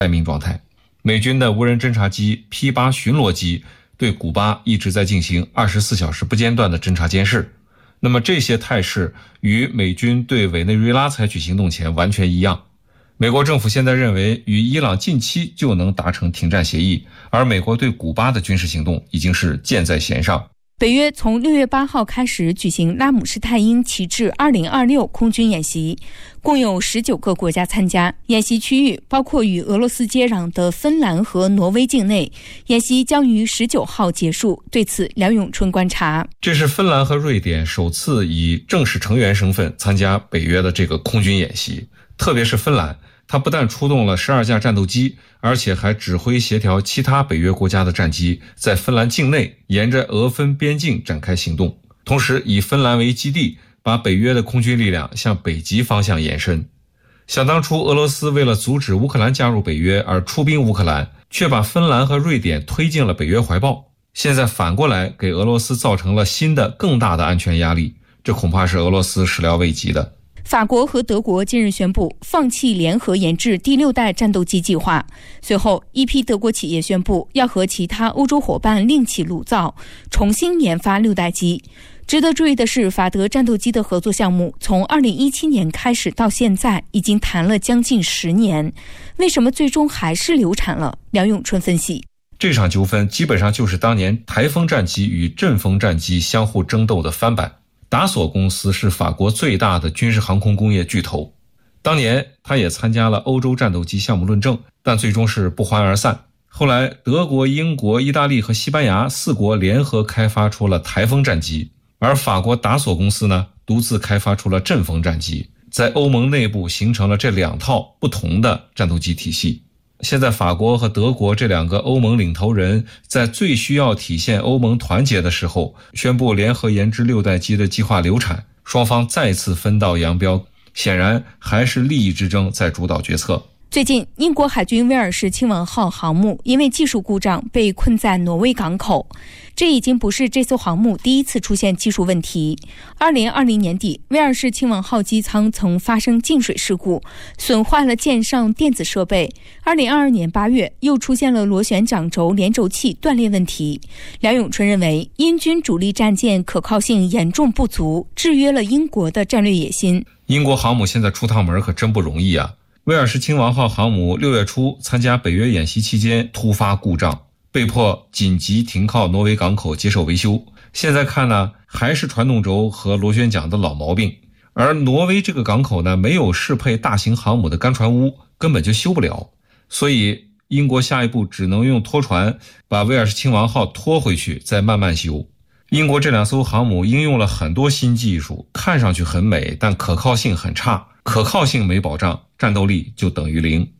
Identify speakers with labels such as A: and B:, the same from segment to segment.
A: 待命状态。美军的无人侦察机 P-8 巡逻机对古巴一直在进行24小时不间断的侦察监视。那么这些态势与美军对委内瑞拉采取行动前完全一样。美国政府现在认为与伊朗近期就能达成停战协议，而美国对古巴的军事行动已经是箭在弦上。
B: 北约从6月8号开始举行拉姆施泰因旗帜2026空军演习，共有19个国家参加。演习区域包括与俄罗斯接壤的芬兰和挪威境内。演习将于19号结束。对此，梁永春观察，
A: 这是芬兰和瑞典首次以正式成员身份参加北约的这个空军演习，特别是芬兰，它不但出动了12架战斗机，而且还指挥协调其他北约国家的战机在芬兰境内沿着俄芬边境展开行动，同时以芬兰为基地，把北约的空军力量向北极方向延伸。想当初俄罗斯为了阻止乌克兰加入北约而出兵乌克兰，却把芬兰和瑞典推进了北约怀抱，现在反过来给俄罗斯造成了新的更大的安全压力，这恐怕是俄罗斯始料未及的。
B: 法国和德国近日宣布放弃联合研制第6代战斗机计划。随后，一批德国企业宣布要和其他欧洲伙伴另起炉灶，重新研发6代机。值得注意的是，法德战斗机的合作项目从2017年开始到现在已经谈了将近10年，为什么最终还是流产了？梁永春分析，
A: 这场纠纷基本上就是当年台风战机与阵风战机相互争斗的翻版。达索公司是法国最大的军事航空工业巨头，当年他也参加了欧洲战斗机项目论证，但最终是不欢而散。后来德国、英国、意大利和西班牙4国联合开发出了台风战机，而法国达索公司呢，独自开发出了阵风战机，在欧盟内部形成了这2套不同的战斗机体系。现在法国和德国这2个欧盟领头人在最需要体现欧盟团结的时候，宣布联合研制6代机的计划流产，双方再次分道扬镳，显然还是利益之争在主导决策。
B: 最近，英国海军威尔士亲王号航母因为技术故障被困在挪威港口，这已经不是这艘航母第一次出现技术问题。2020年底，威尔士亲王号机舱曾发生进水事故，损坏了舰上电子设备。2022年8月，又出现了螺旋桨轴连轴器断裂问题。梁永春认为，英军主力战舰可靠性严重不足，制约了英国的战略野心。
A: 英国航母现在出趟门可真不容易啊！威尔士亲王号航母6月初参加北约演习期间突发故障，被迫紧急停靠挪威港口接受维修。现在看呢，还是传动轴和螺旋桨的老毛病，而挪威这个港口呢，没有适配大型航母的干船坞，根本就修不了。所以英国下一步只能用拖船把威尔士亲王号拖回去，再慢慢修。英国这2艘航母应用了很多新技术，看上去很美，但可靠性很差。可靠性没保障，战斗力就等于0。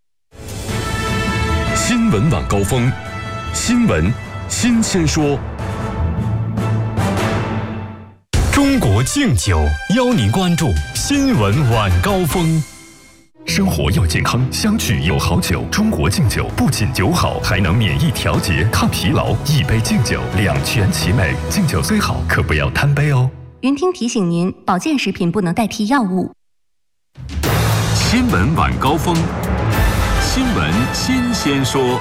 C: 新闻晚高峰，新闻新鲜说。中国敬酒邀您关注新闻晚高峰。生活要健康，相聚有好酒。中国敬酒不仅酒好，还能免疫调节、抗疲劳。一杯敬酒，两全其美。敬酒虽好，可不要贪杯哦。
D: 云听提醒您，保健食品不能代替药物。
C: 新闻晚高峰，新闻新鲜说。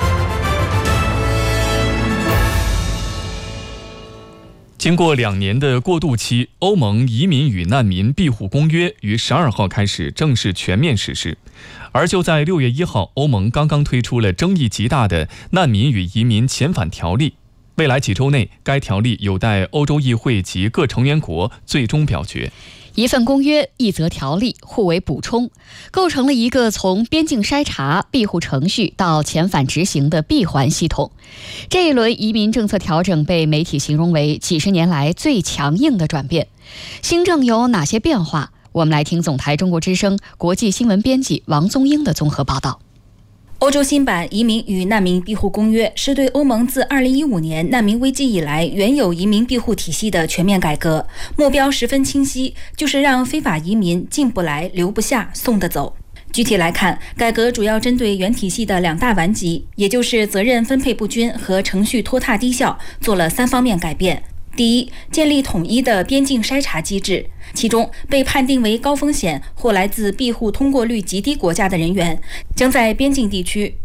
E: 经过2年的过渡期，欧盟移民与难民庇护公约于12号开始正式全面实施。而就在6月1号，欧盟刚刚推出了争议极大的难民与移民遣返条例。未来几周内，该条例有待欧洲议会及各成员国最终表决。
F: 一份公约，一则条例，互为补充，构成了一个从边境筛查、庇护程序到遣返执行的闭环系统。这一轮移民政策调整被媒体形容为几十年来最强硬的转变。新政有哪些变化？我们来听总台中国之声国际新闻编辑王宗英的综合报道。
G: 欧洲新版移民与难民庇护公约是对欧盟自2015年难民危机以来原有移民庇护体系的全面改革，目标十分清晰，就是让非法移民进不来、留不下、送得走。具体来看，改革主要针对原体系的2大顽疾，也就是责任分配不均和程序拖沓低效，做了3方面改变。第一，建立统一的边境筛查机制。 其中被判定为高风险或来自庇护通过率极低国家的人员，将在边境地区